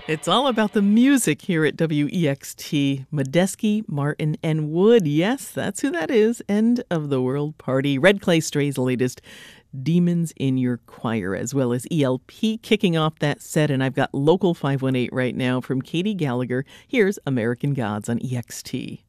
It's all about the music here at WEXT. Medeski, Martin, and Wood. Yes, that's who that is. End of the World Party. Red Clay Stray's latest, Demons in Your Choir, as well as ELP kicking off that set. And I've got Local 518 right now from Katie Gallagher. Here's American Gods on EXT.